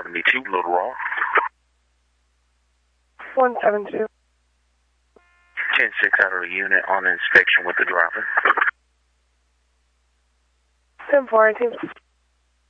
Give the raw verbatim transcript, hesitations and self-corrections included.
seventy-two, Little Rock. one seven two. ten six out of the unit on inspection with the driver. ten four, eighteen.